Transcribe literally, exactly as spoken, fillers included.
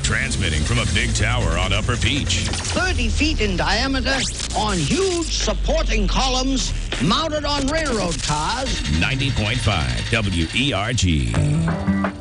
Transmitting from a big tower on Upper Peach. thirty feet in diameter on huge supporting columns mounted on railroad cars. ninety point five W E R G.